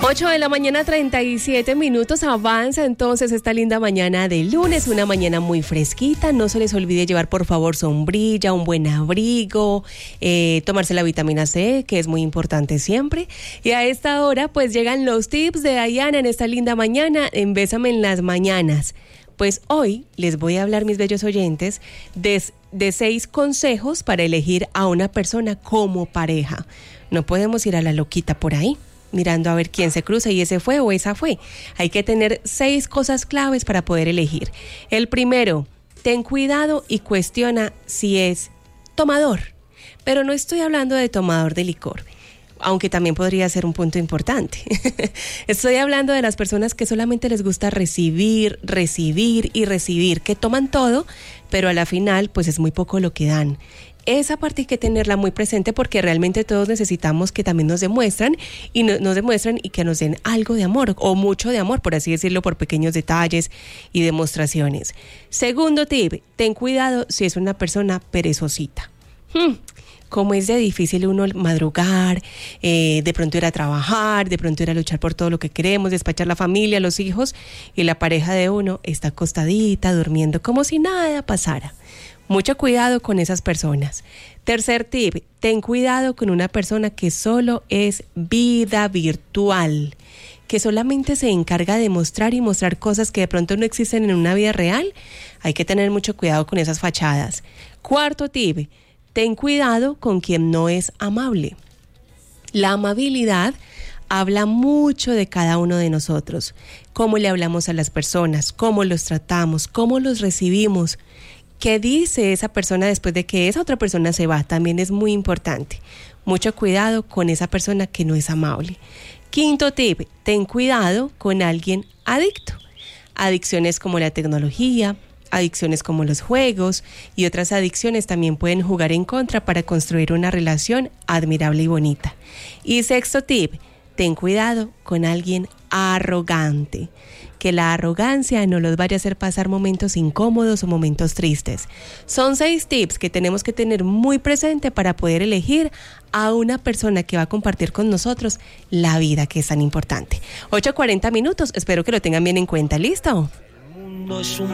8 de la mañana, 37 minutos. Avanza entonces esta linda mañana de lunes, una mañana muy fresquita. No se les olvide llevar, por favor, sombrilla, un buen abrigo, tomarse la vitamina C, que es muy importante siempre. Y a esta hora, pues llegan los tips de Dayana en esta linda mañana en Bésame en las Mañanas. Pues hoy les voy a hablar, mis bellos oyentes, de 6 consejos para elegir a una persona como pareja. No podemos ir a la loquita por ahí, mirando a ver quién se cruza y ese fue o esa fue. Hay que tener 6 cosas claves para poder elegir. El primero, ten cuidado y cuestiona si es tomador. Pero no estoy hablando de tomador de licor, aunque también podría ser un punto importante. Estoy hablando de las personas que solamente les gusta recibir, que toman todo, pero a la final pues es muy poco lo que dan. Esa parte hay que tenerla muy presente porque realmente todos necesitamos que también nos demuestren y que nos den algo de amor o mucho de amor, por así decirlo, por pequeños detalles y demostraciones. Segundo tip, ten cuidado si es una persona perezosita. Cómo es de difícil uno madrugar, de pronto ir a trabajar, de pronto ir a luchar por todo lo que queremos, despachar la familia, los hijos, y la pareja de uno está acostadita, durmiendo como si nada pasara. Mucho cuidado con esas personas. Tercer tip, ten cuidado con una persona que solo es vida virtual, que solamente se encarga de mostrar y mostrar cosas que de pronto no existen en una vida real. Hay que tener mucho cuidado con esas fachadas. Cuarto tip, ten cuidado con quien no es amable. La amabilidad habla mucho de cada uno de nosotros. Cómo le hablamos a las personas, cómo los tratamos, cómo los recibimos. ¿Qué dice esa persona después de que esa otra persona se va? También es muy importante. Mucho cuidado con esa persona que no es amable. Quinto tip, ten cuidado con alguien adicto. Adicciones como la tecnología, adicciones como los juegos y otras adicciones también pueden jugar en contra para construir una relación admirable y bonita. Y sexto tip, ten cuidado con alguien arrogante. Que la arrogancia no los vaya a hacer pasar momentos incómodos o momentos tristes. Son 6 tips que tenemos que tener muy presente para poder elegir a una persona que va a compartir con nosotros la vida, que es tan importante. 8:40 minutos, espero que lo tengan bien en cuenta. ¿Listo? El mundo es un